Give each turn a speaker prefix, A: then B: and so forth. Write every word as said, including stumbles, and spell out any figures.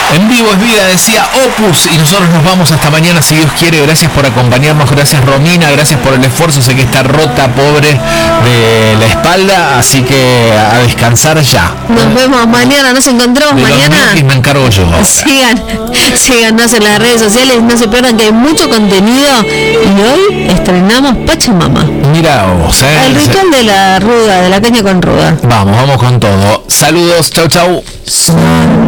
A: En vivo es vida, decía Opus, y nosotros nos vamos hasta mañana si Dios quiere. Gracias por acompañarnos, gracias Romina, gracias por el esfuerzo. Sé que está rota, pobre de la espalda, así que a descansar ya.
B: Nos vemos mañana, nos encontramos
A: de
B: mañana.
A: Y me encargo yo. Ahora.
B: Sigan, síganos en las redes sociales, no se pierdan que hay mucho contenido. Y hoy estrenamos Pachamama.
A: Mira vos, ¿eh?
B: El ritual de la ruda, de la caña con ruda.
A: Vamos, vamos con todo. Saludos, chau chau.